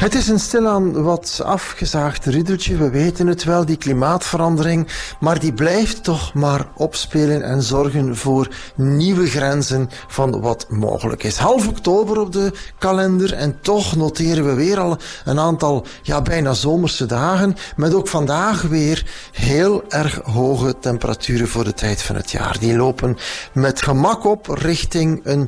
Het is een stilaan wat afgezaagd riddeltje, we weten het wel, die klimaatverandering, maar die blijft toch maar opspelen en zorgen voor nieuwe grenzen van wat mogelijk is. Half oktober op de kalender en toch noteren we weer al een aantal bijna zomerse dagen, met ook vandaag weer heel erg hoge temperaturen voor de tijd van het jaar. Die lopen met gemak op richting een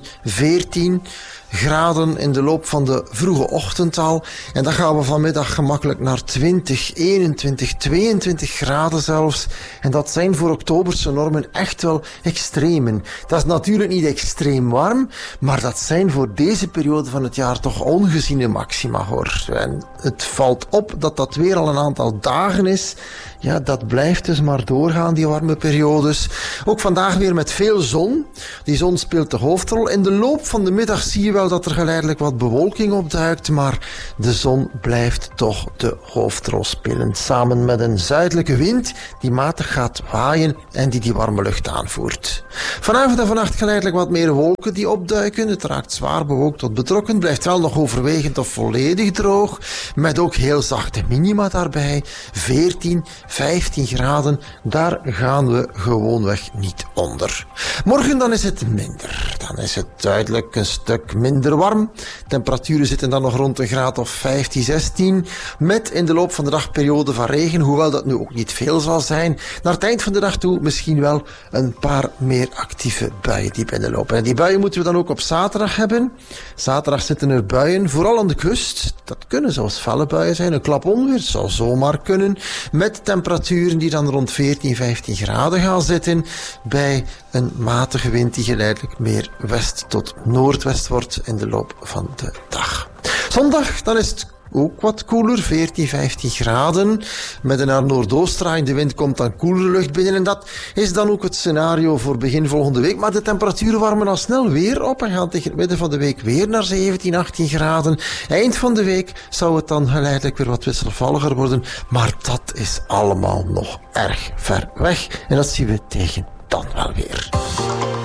14 graden in de loop van de vroege ochtend al. En dan gaan we vanmiddag gemakkelijk naar 20, 21, 22 graden zelfs. En dat zijn voor oktoberse normen echt wel extremen. Dat is natuurlijk niet extreem warm, maar dat zijn voor deze periode van het jaar toch ongeziene maxima, hoor. En het valt op dat dat weer al een aantal dagen is. Ja, dat blijft dus maar doorgaan, die warme periodes. Ook vandaag weer met veel zon. Die zon speelt de hoofdrol. In de loop van de middag zie je wel dat er geleidelijk wat bewolking opduikt, maar de zon blijft toch de hoofdrol spelen. Samen met een zuidelijke wind die matig gaat waaien en die warme lucht aanvoert. Vanavond en vannacht geleidelijk wat meer wolken die opduiken. Het raakt zwaar bewolkt tot betrokken. Blijft wel nog overwegend of volledig droog. Met ook heel zachte minima daarbij. 14, 15 graden. Daar gaan we gewoonweg niet onder. Morgen dan is het minder. Dan is het duidelijk een stuk minder warm. Temperaturen zitten dan nog rond een graad of 15, 16. Met in de loop van de dag periode van regen. Hoewel dat nu ook niet veel zal zijn. Naar het eind van de dag toe misschien wel een paar meer actieve buien die binnenlopen. En die buien moeten we dan ook op zaterdag hebben. Zaterdag zitten er buien, vooral aan de kust. Dat kunnen zelfs felle buien zijn. Een klap onweer zou zomaar kunnen. Met temperaturen die dan rond 14, 15 graden gaan zitten. Bij een matige wind die geleidelijk meer west tot noordwest wordt in de loop van de dag. Zondag, dan is het ook wat koeler, 14, 15 graden. Met een naar noordoost draaiende wind komt dan koelere lucht binnen. En dat is dan ook het scenario voor begin volgende week. Maar de temperaturen warmen al snel weer op en gaan tegen het midden van de week weer naar 17, 18 graden. Eind van de week zou het dan geleidelijk weer wat wisselvalliger worden. Maar dat is allemaal nog erg ver weg. En dat zien we tegen dan wel weer.